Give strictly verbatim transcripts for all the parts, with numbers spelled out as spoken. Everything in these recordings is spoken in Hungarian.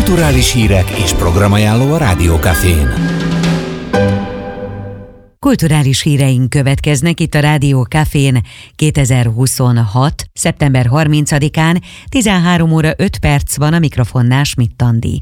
kulturális hírek és programajánló a Rádió Cafén. Kulturális híreink következnek itt a Rádió Cafén kétezer-huszonhat. szeptember harmincadikán, tizenhárom óra öt perc van, a mikrofonnál Schmidt Andi.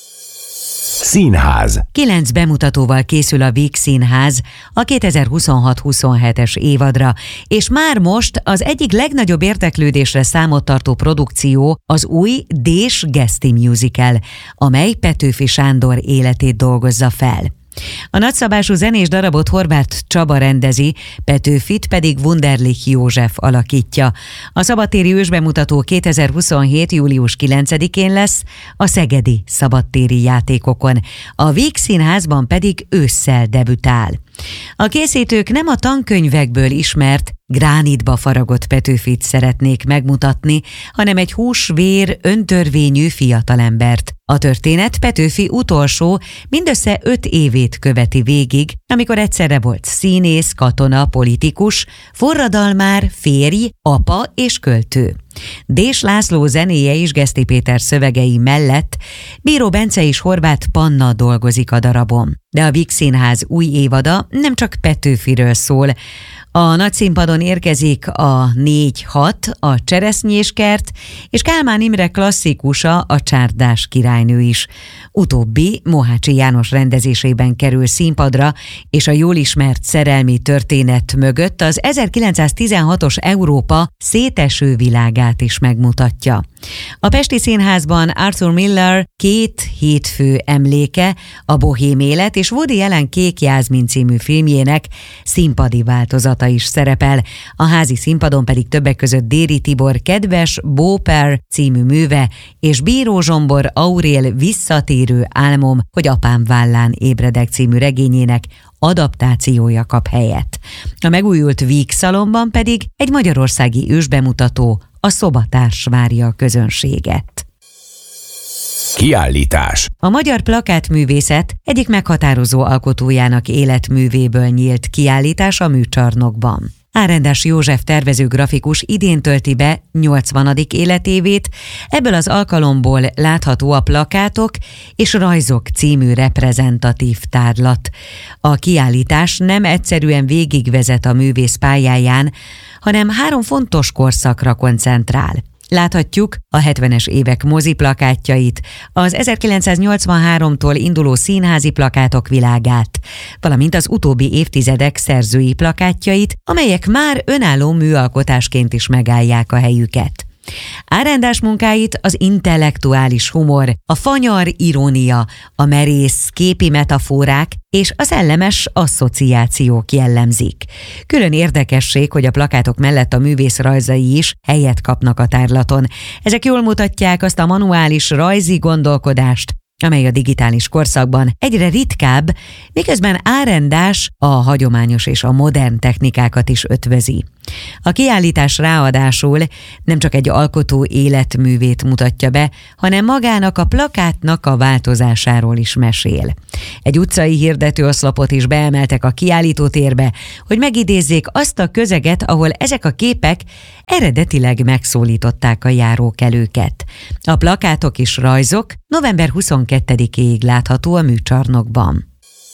Színház. Kilenc bemutatóval készül a Víg Színház a kétezer-huszonhat-huszonhetes évadra, és már most az egyik legnagyobb érdeklődésre számot tartó produkció az új Dés Geszti Musical, amely Petőfi Sándor életét dolgozza fel. A nagyszabású zenés darabot Horváth Csaba rendezi, Petőfit pedig Wunderlich József alakítja. A szabadtéri ősbemutató kétezer-huszonhét. július kilencedikén lesz a szegedi szabadtéri játékokon, a Víg Színházban pedig ősszel debütál. A készítők nem a tankönyvekből ismert, gránitba faragott Petőfit szeretnék megmutatni, hanem egy hús-vér öntörvényű fiatalembert. A történet Petőfi utolsó, mindössze öt évét követi végig, amikor egyszerre volt színész, katona, politikus, forradalmár, férj, apa és költő. Dés László zenéje és Geszti Péter szövegei mellett Bíró Bence és Horváth Panna dolgozik a darabon. De a Víg Színház új évada nem csak Petőfiről szól. A nagyszínpadon érkezik a négy hat, a Cseresznyéskert, és Kálmán Imre klasszikusa, a Csárdás királynő is. Utóbbi Mohácsi János rendezésében kerül színpadra, és a jól ismert szerelmi történet mögött az ezerkilencszáztizenhatos Európa széteső világát is megmutatja. A Pesti Színházban Arthur Miller Két hétfő emléke, a bohém élet és Woody Allen Kék Jászmin című filmjének színpadi változata is szerepel, a házi színpadon pedig többek között Déri Tibor Kedves Bóper című műve és Bíró Zsombor Aurél Visszatérő álmom, hogy apám vállán ébredek című regényének adaptációja kap helyet. A megújult Víg Szalonban pedig egy magyarországi ősbemutató, a Szobatárs várja a közönséget. Kiállítás. A magyar plakátművészet egyik meghatározó alkotójának életművéből nyílt kiállítás a Műcsarnokban. Árendás József tervező grafikus idén tölti be nyolcvanadik életévét, ebből az alkalomból látható a Plakátok és Rajzok című reprezentatív tárlat. A kiállítás nem egyszerűen végigvezet a művész pályáján, hanem három fontos korszakra koncentrál. Láthatjuk a hetvenes évek moziplakátjait, az ezerkilencszáznyolcvanháromtól induló színházi plakátok világát, valamint az utóbbi évtizedek szerzői plakátjait, amelyek már önálló műalkotásként is megállják a helyüket. Árendás munkáit az intellektuális humor, a fanyar irónia, a merész képi metaforák és a szellemes asszociációk jellemzik. Külön érdekesség, hogy a plakátok mellett a művész rajzai is helyet kapnak a tárlaton. Ezek jól mutatják azt a manuális rajzi gondolkodást, amely a digitális korszakban egyre ritkább, miközben Árendás a hagyományos és a modern technikákat is ötvözi. A kiállítás ráadásul nem csak egy alkotó életművét mutatja be, hanem magának a plakátnak a változásáról is mesél. Egy utcai hirdetőoszlopot is beemeltek a kiállítótérbe, hogy megidézzék azt a közeget, ahol ezek a képek eredetileg megszólították a járókelőket. A Plakátok és Rajzok november huszonkettedikéig látható a Műcsarnokban.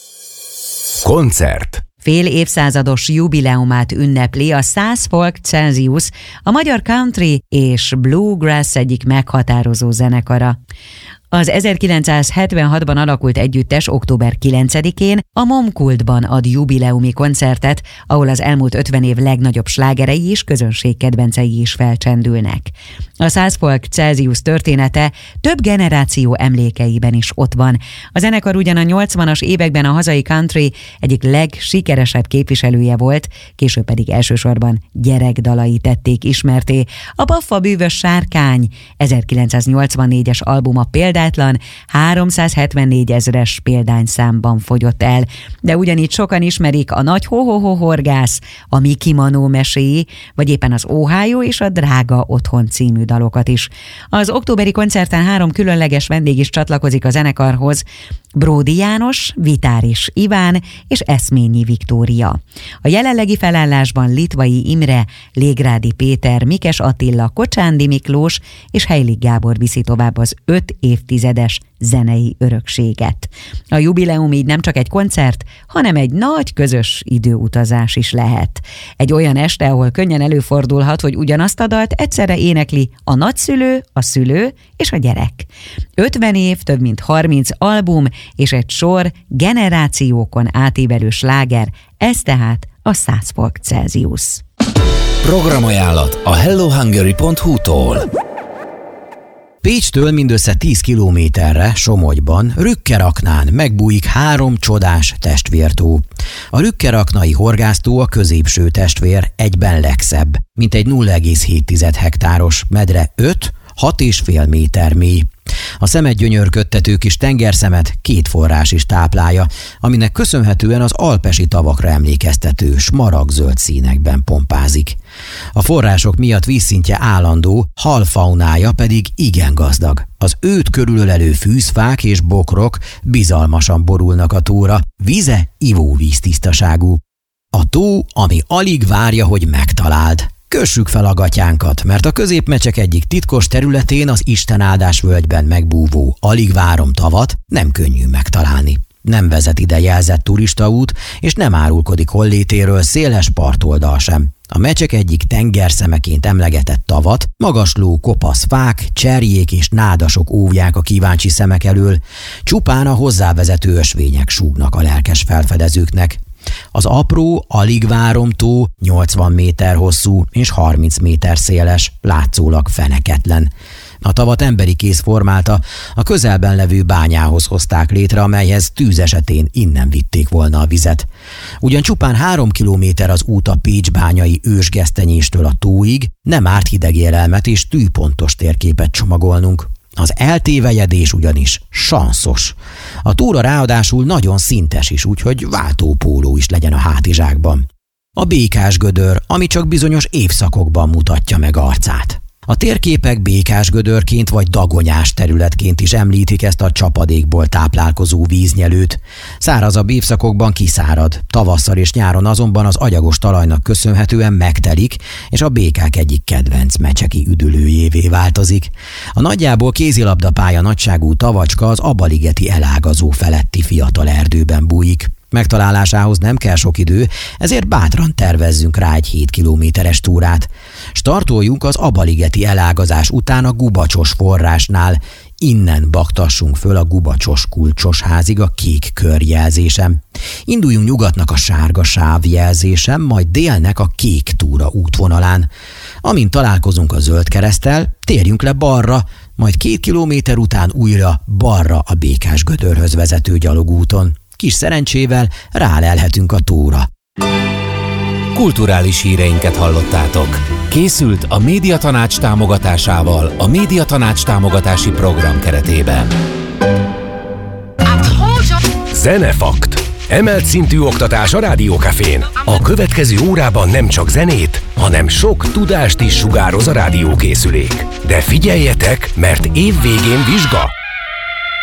Koncert. Fél évszázados jubileumát ünnepli a száz Folk Celsius, a magyar country és bluegrass egyik meghatározó zenekara. Az ezerkilencszázhetvenhatban alakult együttes október kilencedikén a Momkultban ad jubileumi koncertet, ahol az elmúlt ötven év legnagyobb slágerei és közönségkedvencei is felcsendülnek. A száz Folk Celsius története több generáció emlékeiben is ott van. A zenekar ugyan a nyolcvanas években a hazai country egyik legsikeresebb képviselője volt, később pedig elsősorban gyerekdalai tették ismerté. A Baffa bűvös sárkány ezerkilencszáznyolcvannégyes albuma példátlan háromszázhetvennégy ezres példányszámban fogyott el, de ugyanígy sokan ismerik a Nagy Ho-Ho-Ho horgász, a Miki Manó meséi, vagy éppen az Ohio és a Drága otthon című dalokat is. Az októberi koncerten három különleges vendég is csatlakozik a zenekarhoz, Bródi János, Vitáris Iván és Eszményi Viktória. A jelenlegi felállásban Litvai Imre, Légrádi Péter, Mikes Attila, Kocsándi Miklós és Heilig Gábor viszi tovább az öt évtized évtizedes zenei örökséget. A jubileum így nem csak egy koncert, hanem egy nagy közös időutazás is lehet. Egy olyan este, ahol könnyen előfordulhat, hogy ugyanazt a dalt egyszerre énekli a nagyszülő, a szülő és a gyerek. ötven év, több mint harminc album és egy sor generációkon átívelő sláger, ez tehát a száz fok Celsius. Programajánlat a hello hungary pont hu-tól. Pécstől mindössze tíz kilométerre, Somogyban, Rükkeraknán megbújik három csodás testvértó. A rükkeraknai horgásztó a középső testvér, egyben legszebb, mint egy nulla egész hét hektáros medre öt-hat és fél méter mély. A szemet gyönyörködtető kis tengerszemet két forrás is táplálja, aminek köszönhetően az alpesi tavakra emlékeztető smaragdzöld színekben pompázik. A források miatt vízszintje állandó, halfaunája pedig igen gazdag. Az őt körülölelő fűzfák és bokrok bizalmasan borulnak a tóra, víze ivóvíz tisztaságú. A tó, ami alig várja, hogy megtaláld. Kössük fel a gatyánkat, mert a Középmecsek egyik titkos területén, az Istenáldás völgyben megbúvó Aligvárom tavat nem könnyű megtalálni. Nem vezet ide jelzett turistaút, és nem árulkodik hollétéről széles partoldal sem. A Mecsek egyik tengerszemeként emlegetett tavat magasló kopasz fák, cserjék és nádasok óvják a kíváncsi szemek elől, csupán a hozzávezető ösvények súgnak a lelkes felfedezőknek. Az apró Aligvárom tó nyolcvan méter hosszú és harminc méter széles, látszólag feneketlen. A tavat emberi kéz formálta, a közelben levő bányához hozták létre, amelyhez tűz esetén innen vitték volna a vizet. Ugyan csupán három kilométer az út a Pécs-bányai ősgesztenyéstől a tóig, nem árt hideg élelmet és tűpontos térképet csomagolnunk. Az eltévejedés ugyanis sanszos. A tóra ráadásul nagyon szintes is, úgyhogy váltópóló is legyen a hátizsákban. A Békásgödör, ami csak bizonyos évszakokban mutatja meg arcát. A térképek Békásgödörként vagy dagonyás területként is említik ezt a csapadékból táplálkozó víznyelőt. Szárazabb évszakokban kiszárad, tavasszal és nyáron azonban az agyagos talajnak köszönhetően megtelik, és a békák egyik kedvenc mecseki üdülőjévé változik. A nagyjából kézilabdapálya nagyságú tavacska az Abaligeti elágazó feletti fiatal erdőben bújik. Megtalálásához nem kell sok idő, ezért bátran tervezzünk rá egy hét kilométeres túrát. Startoljunk az Abaligeti elágazás után a Gubacsos forrásnál, innen baktassunk föl a Gubacsos kulcsos házig a kék körjelzésem. Induljunk nyugatnak a sárga sávjelzésem, majd délnek a kék túra útvonalán. Amint találkozunk a zöld kereszttel, térjünk le balra, majd két kilométer után újra balra a Békásgödörhöz vezető gyalogúton. Kis szerencsével rálelhetünk a tóra. Kulturális híreinket hallottátok. Készült a Médiatanács támogatásával a Médiatanács támogatási program keretében. Zenefakt. Emelt szintű oktatás a Rádiókafén. A következő órában nem csak zenét, hanem sok tudást is sugároz a rádiókészülék. De figyeljetek, mert év végén vizsga.